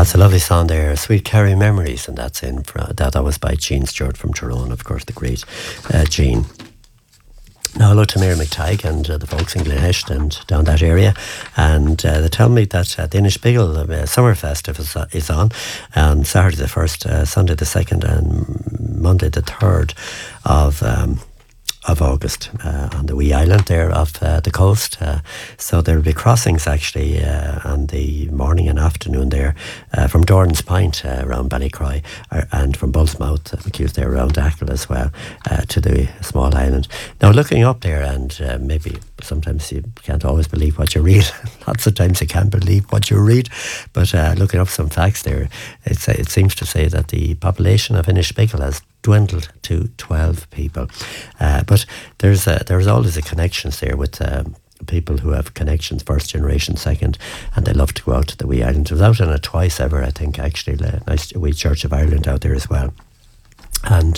That's a lovely song there, Sweet Carrie Memories, and that's that was by Gene Stewart from Tyrone, of course, the great Gene. Now, hello to Mary McTighe and the folks in Glenhest and down that area. And they tell me that the Inishbiggle Summerfest is on Saturday the 1st, Sunday the 2nd, and Monday the 3rd of August on the wee island there off the coast. So there will be crossings actually on the morning and afternoon there from Dorn's Point around Ballycroy and from Bullsmouth, McHugh's there around Achill as well to the small island. Now looking up there, and maybe sometimes you can't always believe what you read. Lots of times you can't believe what you read, but looking up some facts there, it seems to say that the population of Inishbiggle has dwindled to 12 people. But there's always a connections there with people who have connections, first generation, second, and they love to go out to the wee island. I was out on it twice ever, I think, actually. Nice wee Church of Ireland out there as well. And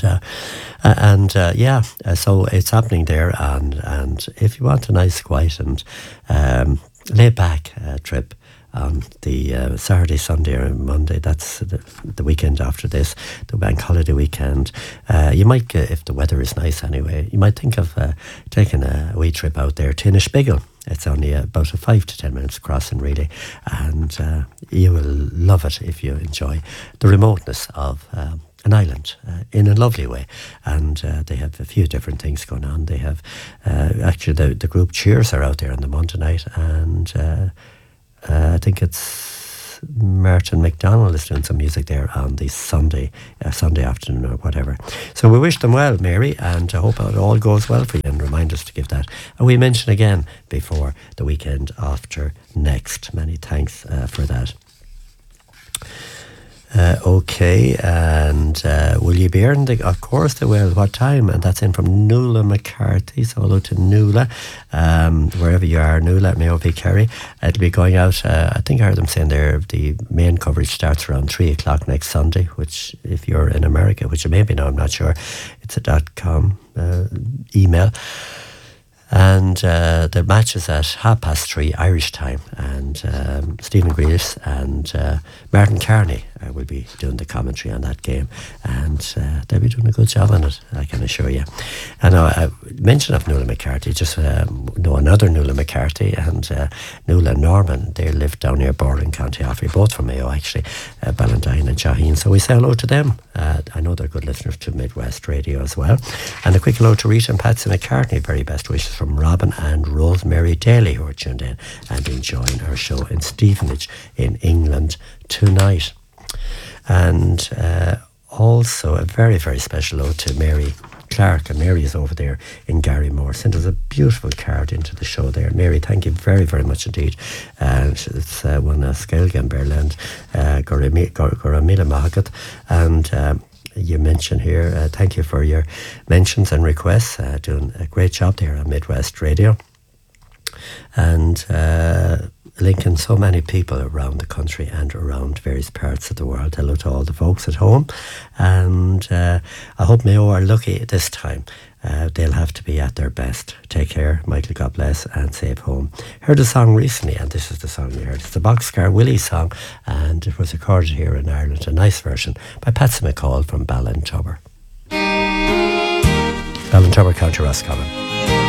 so it's happening there, and if you want a nice, quiet and laid back trip on the Saturday, Sunday or Monday, that's the weekend after this, the bank holiday weekend, you might, if the weather is nice anyway, you might think of taking a wee trip out there to Inishbiggle. It's only about a 5 to 10 minutes crossing really, and you will love it if you enjoy the remoteness of an island in a lovely way. And they have a few different things going on. They have actually the group Cheers are out there on the Monday night, and I think it's Martin McDonald is doing some music there on the Sunday afternoon or whatever. So we wish them well, Mary, and I hope it all goes well for you, and remind us to give that a wee mention again before the weekend after next. Many thanks for that. Okay, and will you be here? Of course they will. What time? And that's in from Nuala McCarthy. So hello to Nuala, wherever you are, Nuala, Mayo Kerry. It'll be going out, I think I heard them saying there, the main coverage starts around 3 o'clock next Sunday, which if you're in America, which you may be now, I'm not sure, it's a .com email. And the match is at 3:30 Irish time, and Stephen Greaves and Martin Carney will be doing the commentary on that game, and they'll be doing a good job on it, I can assure you. And I mention of Nuala McCarthy, just know another Nuala McCarthy and Nuala Norman. They live down near Boring, County Offaly, both from Mayo actually, Ballantyne and Shaheen. So we say hello to them. I know they're good listeners to Midwest Radio as well. And a quick hello to Rita and Patsy McCartney. Very best wishes from Robin and Rosemary Daly, who are tuned in and enjoying our show in Stevenage in England tonight. And also a very, very special hello to Mary Clark, and Mary is over there in Garrymore. Sent us a beautiful card into the show there. Mary, thank you very, very much indeed. It's one Skelgan Berland, Goramila Mahagat, and you mentioned here, thank you for your mentions and requests, doing a great job there on Midwest Radio, and linking so many people around the country and around various parts of the world. Hello to all the folks at home, and I hope Mayo are lucky this time. They'll have to be at their best. Take care, Michael, God bless, and safe home. Heard a song recently, and this is the song you heard. It's the Boxcar Willie song, and it was recorded here in Ireland, a nice version by Patsy McCall from Ballintubber, County Roscommon.